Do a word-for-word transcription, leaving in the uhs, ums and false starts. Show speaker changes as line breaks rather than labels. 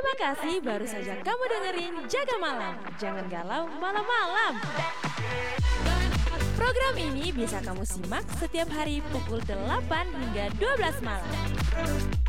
Terima kasih baru saja kamu dengerin Jaga Malam. Jangan galau malam-malam. Program ini bisa kamu simak setiap hari pukul delapan hingga dua belas malam.